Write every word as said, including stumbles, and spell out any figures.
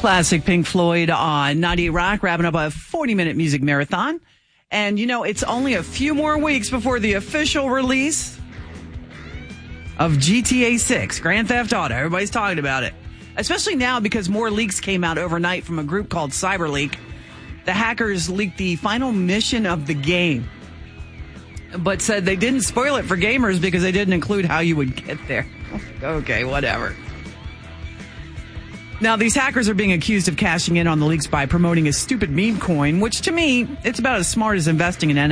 Classic Pink Floyd on ninety-eight Rock, wrapping up a forty-minute music marathon. And, you know, it's only a few more weeks before the official release of G T A six, Grand Theft Auto. Everybody's talking about it. Especially now because more leaks came out overnight from a group called CyberLeak. The hackers leaked the final mission of the game, but said they didn't spoil it for gamers because they didn't include how you would get there. Okay, whatever. Now, these hackers are being accused of cashing in on the leaks by promoting a stupid meme coin, which to me, it's about as smart as investing in N F Ts.